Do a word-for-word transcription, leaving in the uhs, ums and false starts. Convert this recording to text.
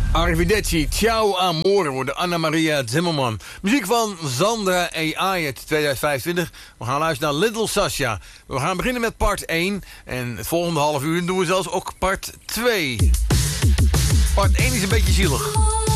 Arrivederci, ciao amore, wordt Anna Maria Zimmerman. Muziek van Sandra A I uit tweeduizend vijfentwintig. We gaan luisteren naar Little Sasha. We gaan beginnen met part één. En het volgende half uur doen we zelfs ook part twee. Part één is een beetje zielig.